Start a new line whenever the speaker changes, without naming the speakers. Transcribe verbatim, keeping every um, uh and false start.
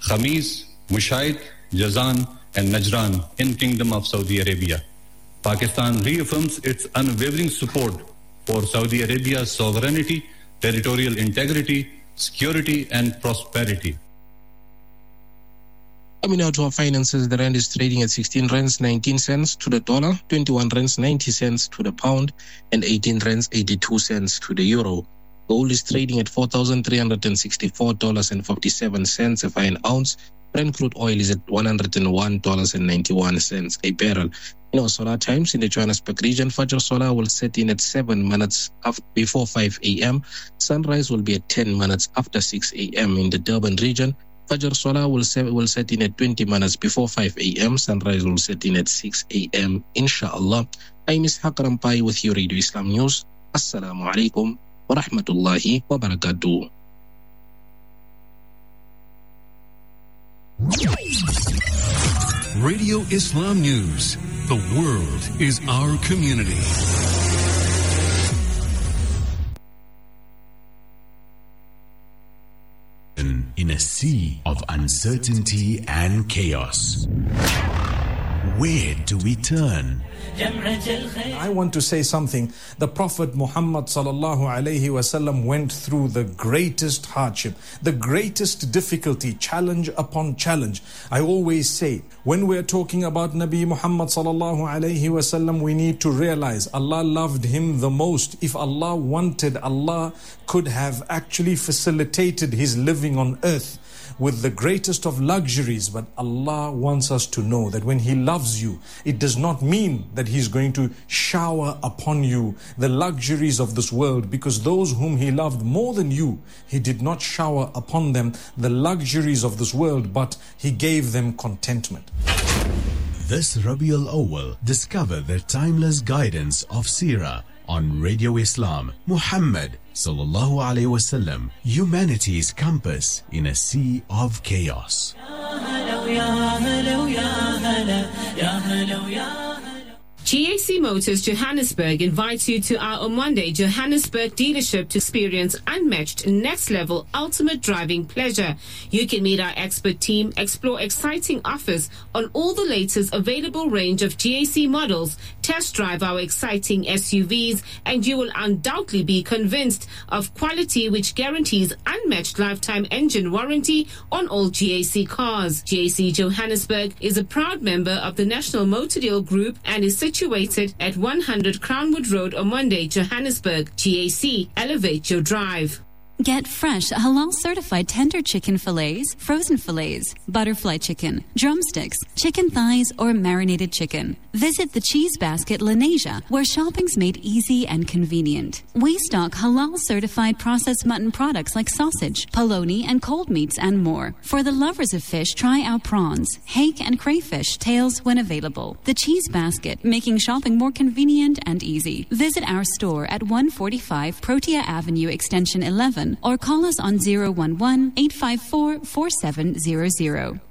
Khamis, Mushait, Jazan, and Najran in Kingdom of Saudi Arabia. Pakistan reaffirms its unwavering support for Saudi Arabia's sovereignty, territorial integrity, security, and prosperity.
Coming out to our finances, the rand is trading at sixteen rands nineteen cents to the dollar, twenty-one rands ninety cents to the pound, and eighteen rands eighty-two cents to the euro. Gold is trading at four thousand three hundred sixty-four dollars and fifty-seven cents a fine ounce. Brent crude oil is at one hundred one dollars and ninety-one cents a barrel. In our solar times in the Johannesburg region, Fajr Solar will set in at seven minutes after, before five a.m. Sunrise will be at ten minutes after six a.m. in the Durban region. Fajr Solar will set, will set in at twenty minutes before five a.m. Sunrise will set in at six a.m. Inshallah. I'm Ishaq Rampai with your Radio Islam News. Assalamu alaikum wa rahmatullahi wa barakatuh.
Radio Islam News. The world is our community. In a sea of uncertainty and chaos, where do we turn?
I want to say something. The Prophet Muhammad sallallahu alaihi wasallam went through the greatest hardship, the greatest difficulty, challenge upon challenge. I always say, when we're talking about Nabi Muhammad sallallahu alaihi wasallam, we need to realize Allah loved him the most. If Allah wanted, Allah could have actually facilitated his living on earth with the greatest of luxuries. But Allah wants us to know that when He loves you, it does not mean that He's going to shower upon you the luxuries of this world, because those whom He loved more than you, He did not shower upon them the luxuries of this world, but He gave them contentment.
This Rabiul Awwal, discover the timeless guidance of Seerah on Radio Islam. Muhammad sallallahu alaihi wasallam, humanity's compass in a sea of chaos.
G A C Motors Johannesburg invites you to our Omonde Johannesburg dealership to experience unmatched next-level ultimate driving pleasure. You can meet our expert team, explore exciting offers on all the latest available range of G A C models, test drive our exciting S U Vs, and you will undoubtedly be convinced of quality which guarantees unmatched lifetime engine warranty on all G A C cars. G A C Johannesburg is a proud member of the National Motor Deal Group and is situated situated at one hundred Crownwood Road, Omonde, Johannesburg. G A C, elevate your drive.
Get fresh, halal-certified tender chicken fillets, frozen fillets, butterfly chicken, drumsticks, chicken thighs, or marinated chicken. Visit the Cheese Basket Lenasia, where shopping's made easy and convenient. We stock halal-certified processed mutton products like sausage, polony, and cold meats, and more. For the lovers of fish, try our prawns, hake, and crayfish tails when available. The Cheese Basket, making shopping more convenient and easy. Visit our store at one forty-five Protea Avenue, Extension eleven, or call us on zero one one, eight five four, four seven zero zero.